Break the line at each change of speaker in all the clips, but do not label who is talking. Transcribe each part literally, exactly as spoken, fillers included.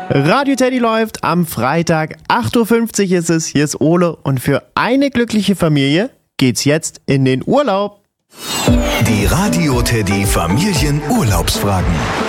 Radio Teddy läuft am Freitag, acht Uhr fünfzig ist es, hier ist Ole und für eine glückliche Familie geht's jetzt in den Urlaub.
Die Radio Teddy Familienurlaubsfragen.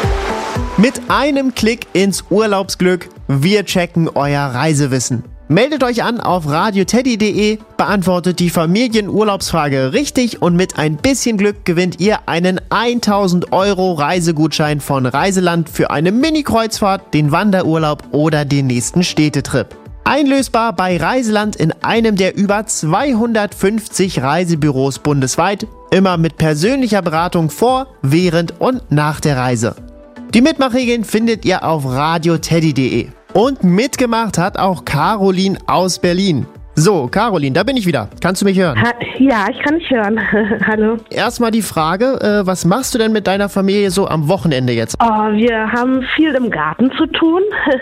Mit einem Klick ins Urlaubsglück, wir checken euer Reisewissen. Meldet euch an auf radioteddy punkt de, beantwortet die Familienurlaubsfrage richtig und mit ein bisschen Glück gewinnt ihr einen tausend Euro Reisegutschein von Reiseland für eine Mini-Kreuzfahrt, den Wanderurlaub oder den nächsten Städtetrip. Einlösbar bei Reiseland in einem der über zweihundertfünfzig Reisebüros bundesweit, immer mit persönlicher Beratung vor, während und nach der Reise. Die Mitmachregeln findet ihr auf radioteddy punkt de. Und mitgemacht hat auch Caroline aus Berlin. So, Caroline, da bin ich wieder. Kannst du mich hören?
Ha- ja, ich kann dich hören. Hallo.
Erstmal die Frage, äh, was machst du denn mit deiner Familie so am Wochenende jetzt?
Oh, wir haben viel im Garten zu tun.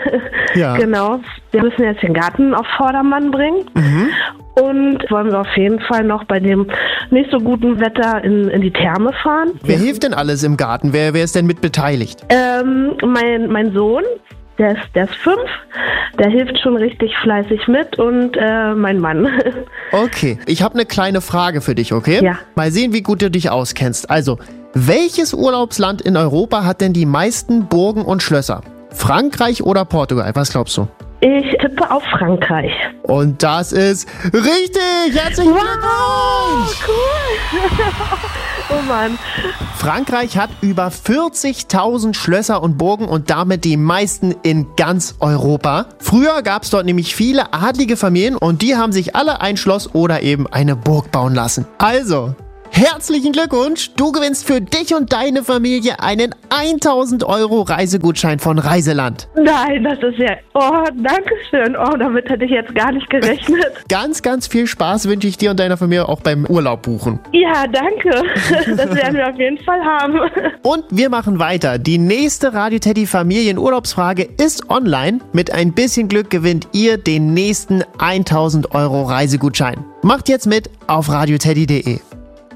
Ja.
Genau. Wir müssen jetzt den Garten auf Vordermann bringen.
Mhm.
Und wollen wir auf jeden Fall noch bei dem nicht so guten Wetter in, in die Therme fahren.
Wer hilft denn alles im Garten? Wer, wer ist denn mit beteiligt?
Ähm, mein, mein Sohn, der ist, der ist fünf, der hilft schon richtig fleißig mit und äh, mein Mann.
Okay, ich habe eine kleine Frage für dich, okay?
Ja.
Mal sehen, wie gut du dich auskennst. Also, welches Urlaubsland in Europa hat denn die meisten Burgen und Schlösser? Frankreich oder Portugal? Was glaubst du?
Ich tippe auf Frankreich.
Und das ist richtig! Herzlichen Glückwunsch!
Cool! Oh Mann.
Frankreich hat über vierzigtausend Schlösser und Burgen und damit die meisten in ganz Europa. Früher gab es dort nämlich viele adlige Familien und die haben sich alle ein Schloss oder eben eine Burg bauen lassen. Also, herzlichen Glückwunsch! Du gewinnst für dich und deine Familie einen tausend Euro Reisegutschein von Reiseland.
Nein, das ist ja... Oh, danke schön. Oh, damit hätte ich jetzt gar nicht gerechnet.
Ganz, ganz viel Spaß wünsche ich dir und deiner Familie auch beim Urlaub buchen.
Ja, danke. Das werden wir auf jeden Fall haben.
Und wir machen weiter. Die nächste Radio Teddy Familienurlaubsfrage ist online. Mit ein bisschen Glück gewinnt ihr den nächsten tausend Euro Reisegutschein. Macht jetzt mit auf radioteddy punkt de.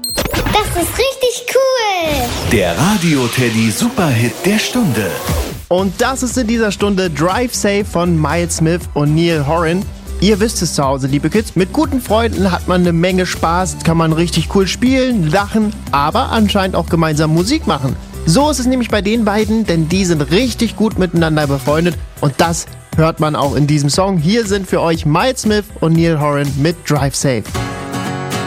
Das ist richtig cool.
Der Radio Teddy Superhit der Stunde.
Und das ist in dieser Stunde Drive Safe von Miles Smith und Niall Horan. Ihr wisst es zu Hause, liebe Kids, mit guten Freunden hat man eine Menge Spaß, kann man richtig cool spielen, lachen, aber anscheinend auch gemeinsam Musik machen. So ist es nämlich bei den beiden, denn die sind richtig gut miteinander befreundet und das hört man auch in diesem Song. Hier sind für euch Miles Smith und Niall Horan mit Drive Safe.